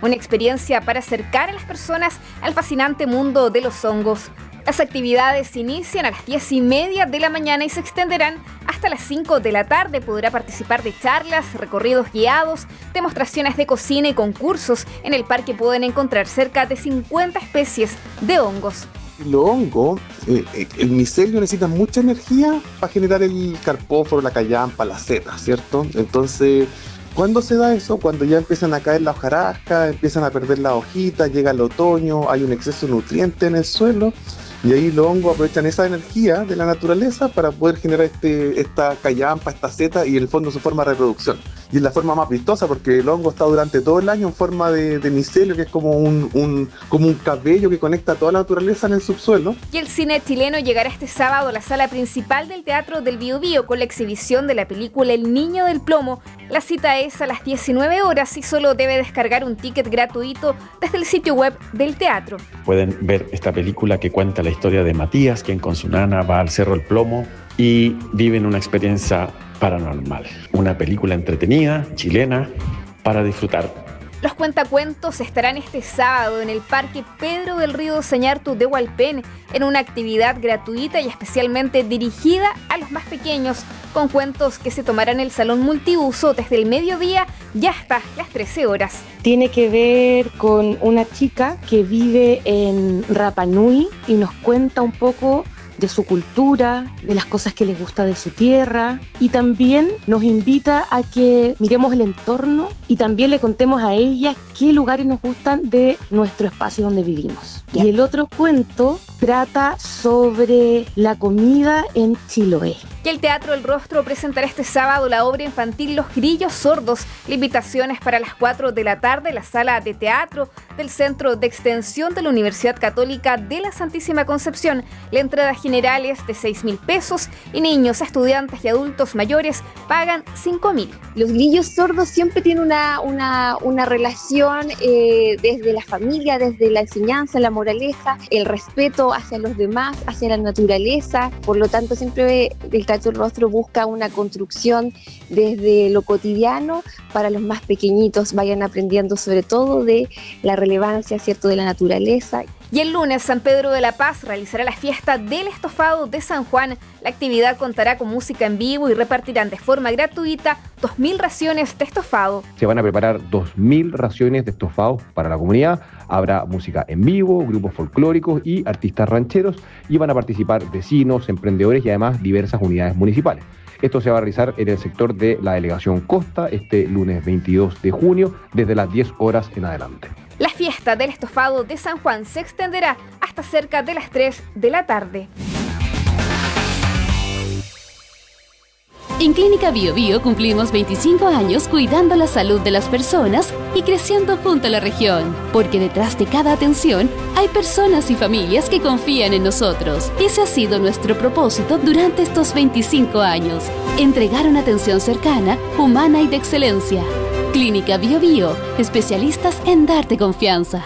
una experiencia para acercar a las personas al fascinante mundo de los hongos. Las actividades inician a las 10:30 de la mañana y se extenderán hasta las 5 de la tarde. Podrá participar de charlas, recorridos guiados, demostraciones de cocina y concursos. En el parque pueden encontrar cerca de 50 especies de hongos. Los hongos, el micelio necesita mucha energía para generar el carpóforo, la callampa, la seta, ¿cierto? Entonces, ¿cuándo se da eso? Cuando ya empiezan a caer las hojarascas, empiezan a perder las hojitas, llega el otoño, hay un exceso de nutrientes en el suelo. Y ahí los hongos aprovechan esa energía de la naturaleza para poder generar esta callampa, esta seta y en el fondo su forma de reproducción. Y es la forma más vistosa porque el hongo está durante todo el año en forma de micelio, que es como un cabello que conecta toda la naturaleza en el subsuelo. Y el cine chileno llegará este sábado a la sala principal del Teatro del Biobío con la exhibición de la película El Niño del Plomo. La cita es a las 19 horas y solo debe descargar un ticket gratuito desde el sitio web del teatro. Pueden ver esta película que cuenta la historia de Matías, quien con su nana va al Cerro El Plomo y viven una experiencia paranormal. Una película entretenida, chilena, para disfrutar. Los cuentacuentos estarán este sábado en el Parque Pedro del Río Sañartu de Hualpén en una actividad gratuita y especialmente dirigida a los más pequeños, con cuentos que se tomarán en el salón multiuso desde el mediodía y hasta las 13 horas. Tiene que ver con una chica que vive en Rapa Nui y nos cuenta un poco de su cultura, de las cosas que les gusta de su tierra, y también nos invita a que miremos el entorno y también le contemos a ella qué lugares nos gustan de nuestro espacio donde vivimos. Y el otro cuento trata sobre la comida en Chiloé. Y el Teatro El Rostro presentará este sábado la obra infantil Los Grillos Sordos. La invitación es para las 4 de la tarde en la sala de teatro del Centro de Extensión de la Universidad Católica de la Santísima Concepción. La entrada general es de 6.000 pesos y niños, estudiantes y adultos mayores pagan 5.000. Los Grillos Sordos siempre tienen una relación desde la familia, desde la enseñanza, la moraleja, el respeto hacia los demás, hacia la naturaleza. Por lo tanto, siempre el Teatro El Rostro busca una construcción desde lo cotidiano para los más pequeñitos, vayan aprendiendo sobre todo de la relevancia, ¿cierto?, de la naturaleza. Y el lunes, San Pedro de la Paz realizará la fiesta del estofado de San Juan. La actividad contará con música en vivo y repartirán de forma gratuita 2.000 raciones de estofado. Se van a preparar 2.000 raciones de estofado para la comunidad. Habrá música en vivo, grupos folclóricos y artistas rancheros, y van a participar vecinos, emprendedores y además diversas unidades municipales. Esto se va a realizar en el sector de la Delegación Costa este lunes 22 de junio desde las 10 horas en adelante. La fiesta del estofado de San Juan se extenderá hasta cerca de las 3 de la tarde. En Clínica Biobío cumplimos 25 años cuidando la salud de las personas y creciendo junto a la región, porque detrás de cada atención hay personas y familias que confían en nosotros. Ese ha sido nuestro propósito durante estos 25 años, entregar una atención cercana, humana y de excelencia. Clínica Biobío, especialistas en darte confianza.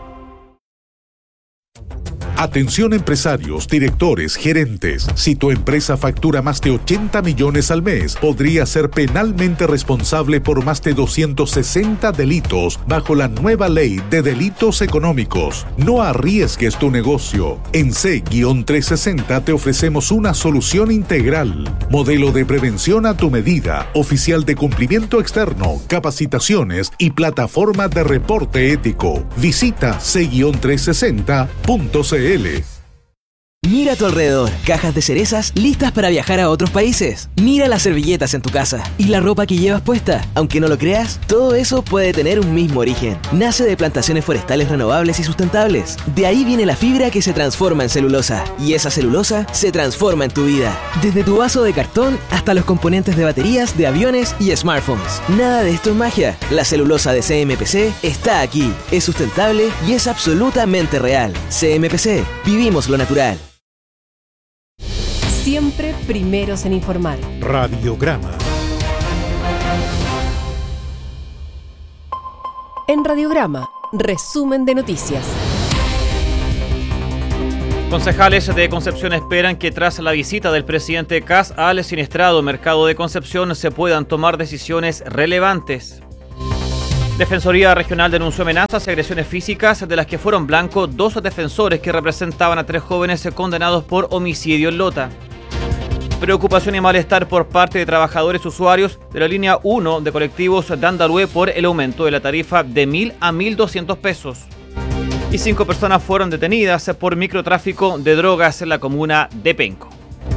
Atención empresarios, directores, gerentes. Si tu empresa factura más de 80 millones al mes, podría ser penalmente responsable por más de 260 delitos bajo la nueva ley de delitos económicos. No arriesgues tu negocio. En C-360 te ofrecemos una solución integral. Modelo de prevención a tu medida, oficial de cumplimiento externo, capacitaciones y plataforma de reporte ético. Visita C-360.cl. Mira a tu alrededor, cajas de cerezas listas para viajar a otros países. Mira las servilletas en tu casa y la ropa que llevas puesta. Aunque no lo creas, todo eso puede tener un mismo origen. Nace de plantaciones forestales renovables y sustentables. De ahí viene la fibra que se transforma en celulosa. Y esa celulosa se transforma en tu vida. Desde tu vaso de cartón hasta los componentes de baterías, de aviones y smartphones. Nada de esto es magia. La celulosa de CMPC está aquí. Es sustentable y es absolutamente real. CMPC. Vivimos lo natural. Siempre primeros en informar. Radiograma. En Radiograma, resumen de noticias. Concejales de Concepción esperan que tras la visita del presidente Kast al siniestrado mercado de Concepción se puedan tomar decisiones relevantes. Defensoría Regional denunció amenazas y agresiones físicas de las que fueron blanco 2 defensores que representaban a 3 jóvenes condenados por homicidio en Lota. Preocupación y malestar por parte de trabajadores usuarios de la línea 1 de colectivos de Andalúe por el aumento de la tarifa de 1.000 a 1.200 pesos. Y 5 personas fueron detenidas por microtráfico de drogas en la comuna de Penco.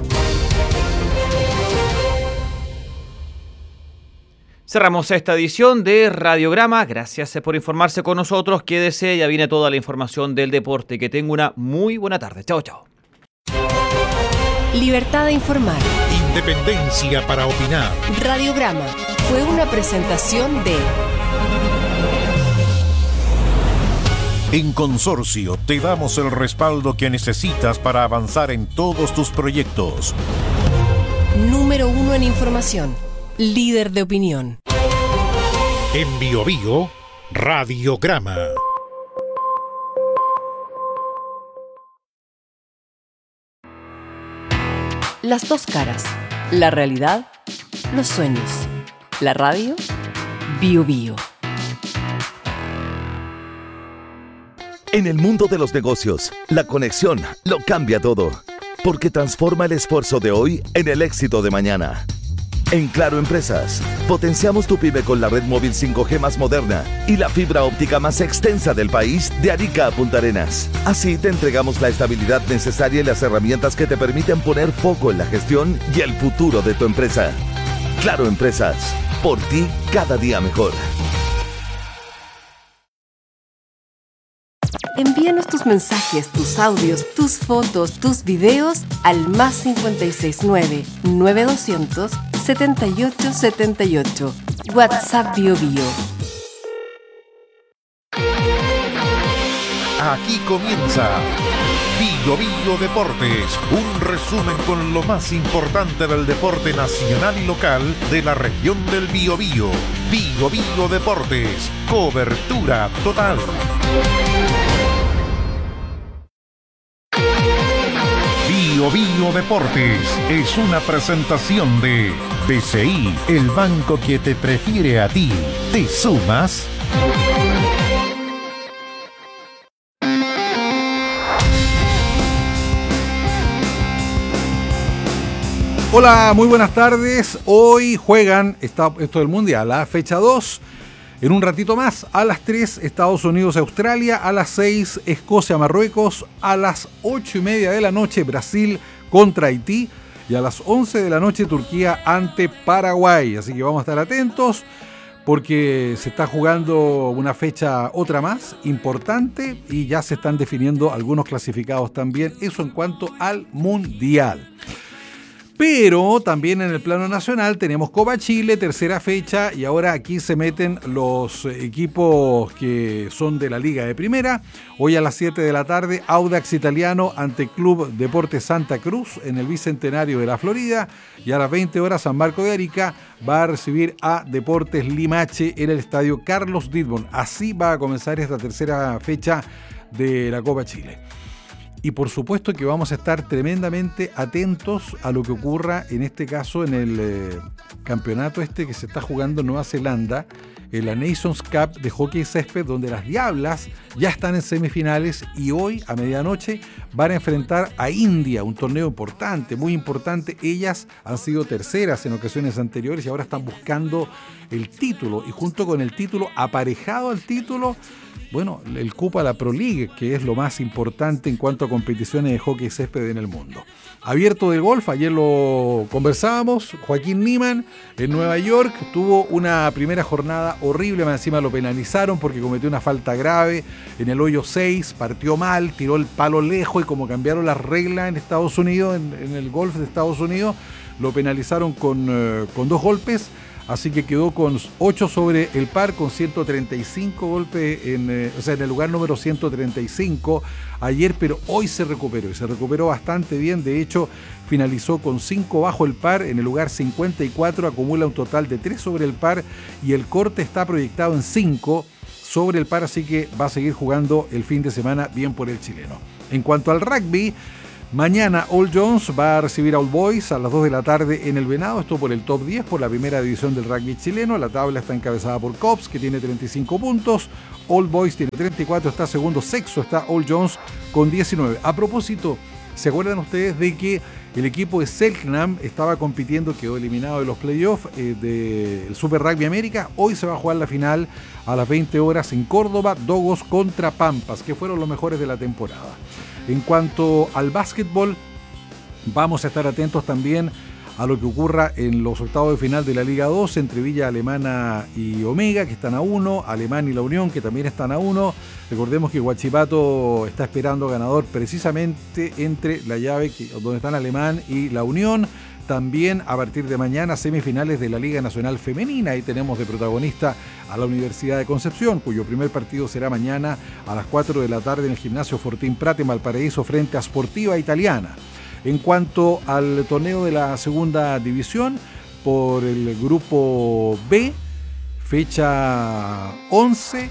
Cerramos esta edición de Radiograma. Gracias por informarse con nosotros. Quédese, ya viene toda la información del deporte. Que tenga una muy buena tarde. Chao, chao. Libertad de informar. Independencia para opinar. Radiograma fue una presentación de... En Consorcio te damos el respaldo que necesitas para avanzar en todos tus proyectos. Número 1 en información. Líder de opinión. En BioBio, Radiograma. Las dos caras. La realidad, los sueños. La radio, BioBio. En el mundo de los negocios, la conexión lo cambia todo, porque transforma el esfuerzo de hoy en el éxito de mañana. En Claro Empresas, potenciamos tu pyme con la red móvil 5G más moderna y la fibra óptica más extensa del país de Arica a Punta Arenas. Así te entregamos la estabilidad necesaria y las herramientas que te permiten poner foco en la gestión y el futuro de tu empresa. Claro Empresas, por ti cada día mejor. Envíanos tus mensajes, tus audios, tus fotos, tus videos al +569 9200 7878. WhatsApp BioBio. Aquí comienza BioBio Deportes, un resumen con lo más importante del deporte nacional y local de la región del Biobío. BioBio Deportes, cobertura total. BioBio Deportes es una presentación de BCI, el banco que te prefiere a ti. ¿Te sumas? Hola, muy buenas tardes. Hoy juegan esto del Mundial, la fecha 2. En un ratito más, a las 3, Estados Unidos-Australia, a las 6, Escocia-Marruecos, a las 8:30 de la noche, Brasil contra Haití, y a las 11 de la noche, Turquía ante Paraguay. Así que vamos a estar atentos porque se está jugando una fecha, otra más, importante, y ya se están definiendo algunos clasificados también. Eso en cuanto al Mundial. Pero también en el plano nacional tenemos Copa Chile, tercera fecha, y ahora aquí se meten los equipos que son de la Liga de Primera. Hoy a las 7 de la tarde, Audax Italiano ante Club Deportes Santa Cruz en el Bicentenario de la Florida. Y a las 20 horas, San Marco de Arica va a recibir a Deportes Limache en el Estadio Carlos Ditborn. Así va a comenzar esta tercera fecha de la Copa Chile. Y por supuesto que vamos a estar tremendamente atentos a lo que ocurra, en este caso, en el campeonato que se está jugando en Nueva Zelanda, en la Nations Cup de hockey césped, donde las Diablas ya están en semifinales y hoy a medianoche van a enfrentar a India, un torneo importante, muy importante. Ellas han sido terceras en ocasiones anteriores y ahora están buscando el título, y junto con el título, aparejado al título, bueno, el cupo a la Pro League, que es lo más importante en cuanto a competiciones de hockey césped en el mundo. Abierto del golf, ayer lo conversábamos, Joaquín Niemann en Nueva York tuvo una primera jornada horrible, más encima lo penalizaron porque cometió una falta grave en el hoyo 6, partió mal, tiró el palo lejos, y como cambiaron las reglas en Estados Unidos, en el golf de Estados Unidos, lo penalizaron con 2 golpes. Así que quedó con 8 sobre el par, con 135 golpes, en el lugar número 135 ayer, pero hoy se recuperó, y se recuperó bastante bien. De hecho, finalizó con 5 bajo el par, en el lugar 54, acumula un total de 3 sobre el par, y el corte está proyectado en 5 sobre el par, así que va a seguir jugando el fin de semana bien por el chileno. En cuanto al rugby, Mañana All Jones va a recibir a All Boys a las 2 de la tarde en el Venado, esto por el top 10, por la primera división del rugby chileno. La tabla está encabezada por Cops, que tiene 35 puntos, All Boys tiene 34, está segundo, sexto está All Jones con 19. A propósito, ¿se acuerdan ustedes de que el equipo de Selknam estaba compitiendo, quedó eliminado de los playoffs del Super Rugby América? Hoy se va a jugar la final a las 20 horas en Córdoba, Dogos contra Pampas, que fueron los mejores de la temporada. En cuanto al básquetbol, vamos a estar atentos también a lo que ocurra en los octavos de final de la Liga 2 entre Villa Alemana y Omega, que están a 1, Alemán y La Unión, que también están a 1. Recordemos que Huachipato está esperando ganador precisamente entre la llave donde están Alemán y La Unión. También a partir de mañana semifinales de la Liga Nacional Femenina. Ahí tenemos de protagonista a la Universidad de Concepción, cuyo primer partido será mañana a las 4 de la tarde en el Gimnasio Fortín Prat en Valparaíso frente a Sportiva Italiana. En cuanto al torneo de la segunda división, por el grupo B, fecha 11,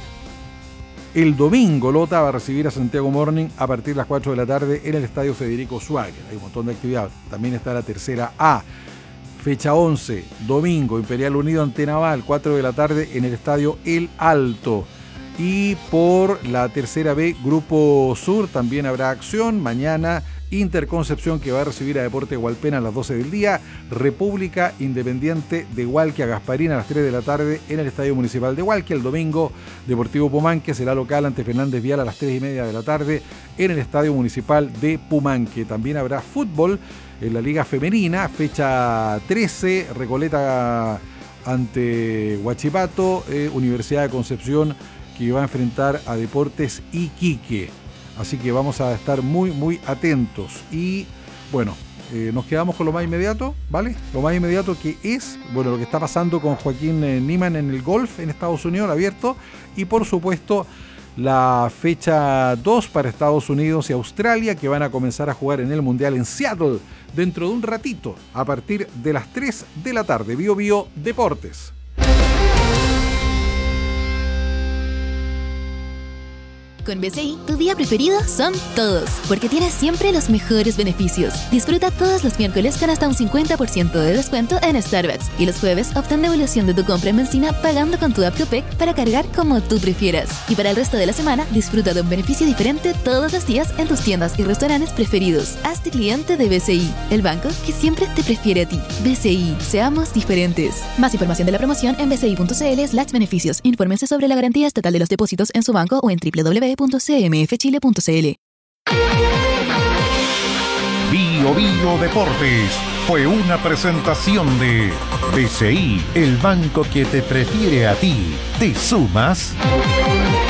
el domingo Lota va a recibir a Santiago Morning a partir de las 4 de la tarde en el Estadio Federico Schwager. Hay un montón de actividad. También está la tercera A, fecha 11, domingo, Imperial Unido ante Naval, 4 de la tarde en el Estadio El Alto. Y por la tercera B, Grupo Sur, también habrá acción. Mañana Interconcepción, que va a recibir a Deportes Hualpena a las 12 del día. República Independiente de Hualqui a Gasparín a las 3 de la tarde en el Estadio Municipal de Hualqui. El domingo, Deportivo Pumanque será local ante Fernández Vial a las 3:30 de la tarde en el Estadio Municipal de Pumanque. También habrá fútbol en la Liga Femenina, fecha 13, Recoleta ante Huachipato, Universidad de Concepción, que va a enfrentar a Deportes Iquique. Así que vamos a estar muy, muy atentos. Y bueno, nos quedamos con lo más inmediato, ¿vale? Lo más inmediato que es, bueno, lo que está pasando con Joaquín Niemann en el golf en Estados Unidos, el abierto. Y por supuesto, la fecha 2 para Estados Unidos y Australia, que van a comenzar a jugar en el Mundial en Seattle dentro de un ratito, a partir de las 3 de la tarde. Bio Bio Deportes. Con BCI, tu día preferido son todos, porque tienes siempre los mejores beneficios. Disfruta todos los miércoles con hasta un 50% de descuento en Starbucks. Y los jueves, obtén devolución de tu compra en benzina pagando con tu app Copec para cargar como tú prefieras. Y para el resto de la semana, disfruta de un beneficio diferente todos los días en tus tiendas y restaurantes preferidos. Hazte cliente de BCI, el banco que siempre te prefiere a ti. BCI, seamos diferentes. Más información de la promoción en bci.cl/beneficios. Infórmense sobre la garantía estatal de los depósitos en su banco o en www.cmfchile.cl. Bio Bio Deportes fue una presentación de BCI, el banco que te prefiere a ti. ¿Te sumas?